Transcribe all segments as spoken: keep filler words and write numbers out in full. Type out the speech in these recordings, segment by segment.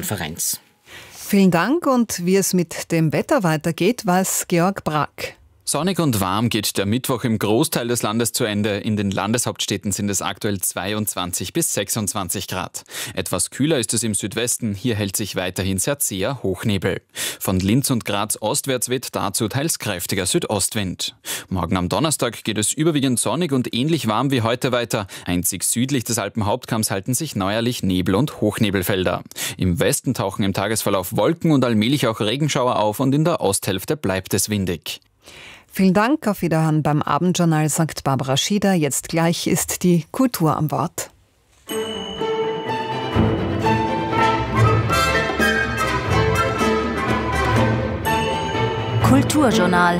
Pressekonferenz. Vielen Dank, und wie es mit dem Wetter weitergeht, weiß Georg Brack. Sonnig und warm geht der Mittwoch im Großteil des Landes zu Ende. In den Landeshauptstädten sind es aktuell zweiundzwanzig bis sechsundzwanzig Grad. Etwas kühler ist es im Südwesten. Hier hält sich weiterhin sehr zäher Hochnebel. Von Linz und Graz ostwärts weht dazu teils kräftiger Südostwind. Morgen am Donnerstag geht es überwiegend sonnig und ähnlich warm wie heute weiter. Einzig südlich des Alpenhauptkamms halten sich neuerlich Nebel- und Hochnebelfelder. Im Westen tauchen im Tagesverlauf Wolken und allmählich auch Regenschauer auf, und in der Osthälfte bleibt es windig. Vielen Dank, auf Wiederhören beim Abendjournal, sagt Barbara Schieder. Jetzt gleich ist die Kultur am Wort. Kulturjournal.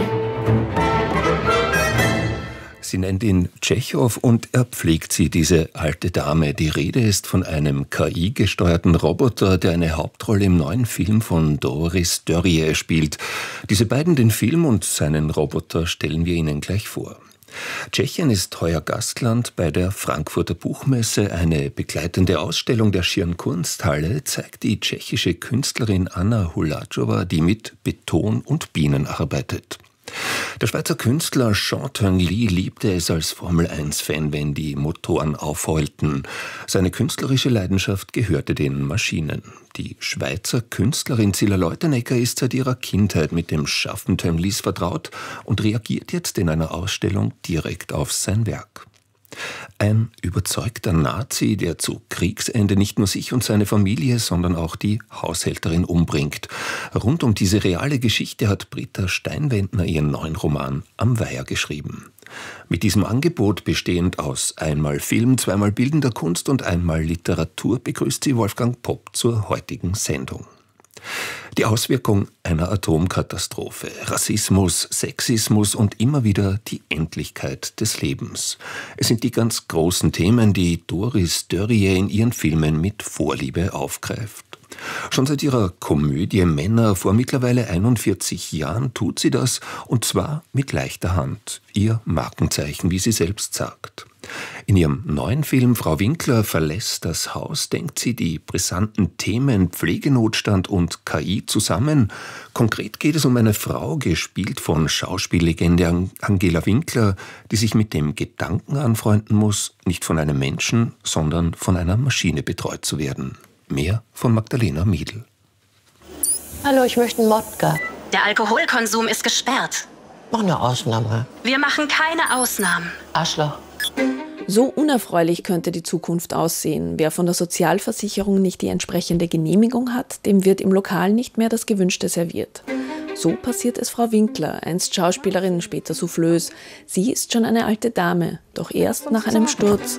Sie nennt ihn Tschechow und er pflegt sie, diese alte Dame. Die Rede ist von einem K I-gesteuerten Roboter, der eine Hauptrolle im neuen Film von Doris Dörrie spielt. Diese beiden, den Film und seinen Roboter, stellen wir Ihnen gleich vor. Tschechien ist heuer Gastland bei der Frankfurter Buchmesse. Eine begleitende Ausstellung der Schieren Kunsthalle zeigt die tschechische Künstlerin Anna Huláčová, die mit Beton und Bienen arbeitet. Der Schweizer Künstler Jean Tinguely liebte es als Formel eins Fan, wenn die Motoren aufheulten. Seine künstlerische Leidenschaft gehörte den Maschinen. Die Schweizer Künstlerin Zilla Leutenegger ist seit ihrer Kindheit mit dem Schaffen Tinguelys vertraut und reagiert jetzt in einer Ausstellung direkt auf sein Werk. Ein überzeugter Nazi, der zu Kriegsende nicht nur sich und seine Familie, sondern auch die Haushälterin umbringt. Rund um diese reale Geschichte hat Britta Steinwendner ihren neuen Roman Am Weiher geschrieben. Mit diesem Angebot, bestehend aus einmal Film, zweimal bildender Kunst und einmal Literatur, begrüßt sie Wolfgang Popp zur heutigen Sendung. Die Auswirkung einer Atomkatastrophe, Rassismus, Sexismus und immer wieder die Endlichkeit des Lebens. Es sind die ganz großen Themen, die Doris Dörrie in ihren Filmen mit Vorliebe aufgreift. Schon seit ihrer Komödie Männer vor mittlerweile einundvierzig Jahren tut sie das, und zwar mit leichter Hand. Ihr Markenzeichen, wie sie selbst sagt. In ihrem neuen Film Frau Winkler verlässt das Haus denkt sie die brisanten Themen Pflegenotstand und K I zusammen. Konkret geht es um eine Frau, gespielt von Schauspiellegende Angela Winkler, die sich mit dem Gedanken anfreunden muss, nicht von einem Menschen, sondern von einer Maschine betreut zu werden. Mehr von Magdalena Miedl. Hallo, ich möchte einen Wodka. Der Alkoholkonsum ist gesperrt. Mach eine Ausnahme. Wir machen keine Ausnahmen. Arschloch. So unerfreulich könnte die Zukunft aussehen. Wer von der Sozialversicherung nicht die entsprechende Genehmigung hat, dem wird im Lokal nicht mehr das Gewünschte serviert. So passiert es Frau Winkler, einst Schauspielerin, später Soufflöse. Sie ist schon eine alte Dame, doch erst nach einem Sturz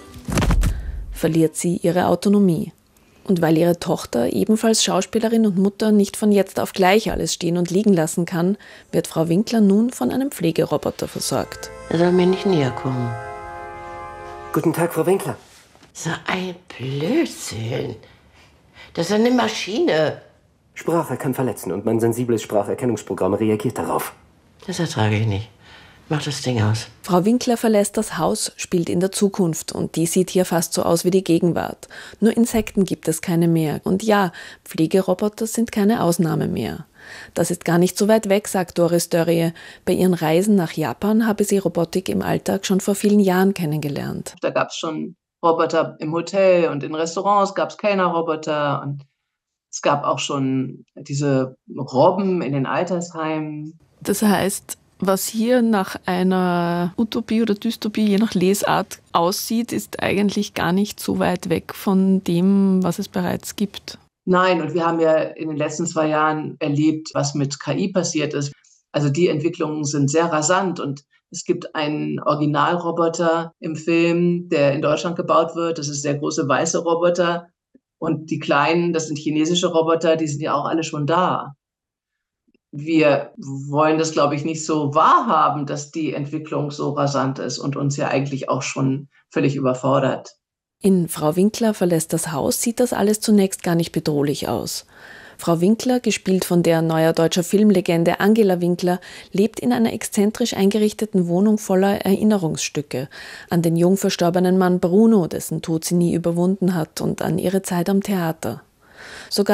verliert sie ihre Autonomie. Und weil ihre Tochter, ebenfalls Schauspielerin und Mutter, nicht von jetzt auf gleich alles stehen und liegen lassen kann, wird Frau Winkler nun von einem Pflegeroboter versorgt. Er soll mir nicht näher kommen. Guten Tag, Frau Winkler. So ein Blödsinn. Das ist eine Maschine. Sprache kann verletzen und mein sensibles Spracherkennungsprogramm reagiert darauf. Das ertrage ich nicht. Mach das Ding aus. Frau Winkler verlässt das Haus, spielt in der Zukunft, und die sieht hier fast so aus wie die Gegenwart. Nur Insekten gibt es keine mehr. Und ja, Pflegeroboter sind keine Ausnahme mehr. Das ist gar nicht so weit weg, sagt Doris Dörrie. Bei ihren Reisen nach Japan habe sie Robotik im Alltag schon vor vielen Jahren kennengelernt. Da gab es schon Roboter im Hotel und in Restaurants gab es Kellnerroboter. Und es gab auch schon diese Robben in den Altersheimen. Das heißt, was hier nach einer Utopie oder Dystopie, je nach Lesart, aussieht, ist eigentlich gar nicht so weit weg von dem, was es bereits gibt. Nein, und wir haben ja in den letzten zwei Jahren erlebt, was mit K I passiert ist. Also die Entwicklungen sind sehr rasant, und es gibt einen Originalroboter im Film, der in Deutschland gebaut wird. Das ist der große weiße Roboter. Und die kleinen, das sind chinesische Roboter, die sind ja auch alle schon da. Wir wollen das, glaube ich, nicht so wahrhaben, dass die Entwicklung so rasant ist und uns ja eigentlich auch schon völlig überfordert. In Frau Winkler verlässt das Haus sieht das alles zunächst gar nicht bedrohlich aus. Frau Winkler, gespielt von der neuer deutscher Filmlegende Angela Winkler, lebt in einer exzentrisch eingerichteten Wohnung voller Erinnerungsstücke. An den jung verstorbenen Mann Bruno, dessen Tod sie nie überwunden hat, und an ihre Zeit am Theater. Sogar